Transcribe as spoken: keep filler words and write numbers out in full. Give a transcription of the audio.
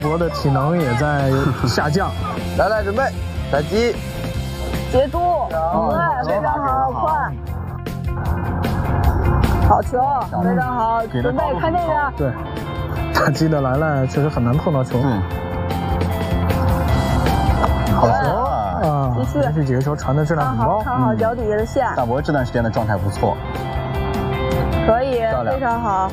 博的体能也在下降。 来来，准备，打击， 截住，对，非常好，快，好球，非常好，准备看这个。 对，打击的来来确实很难碰到球。 嗯，好球啊！ 啊， 继续， 连续几个球传的质量很高。 看好脚底下的线。 大博这段时间的状态不错， 可以，非常好。